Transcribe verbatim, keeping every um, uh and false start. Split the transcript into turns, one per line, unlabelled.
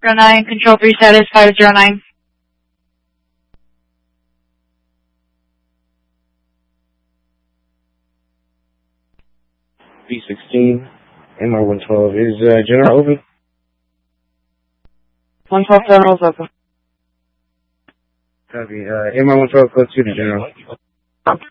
zero nine, control three status five zero nine.
B sixteen, M R one twelve is uh, General open?
one twelve General's open.
Copy. Uh, M R one twelve, code two to General.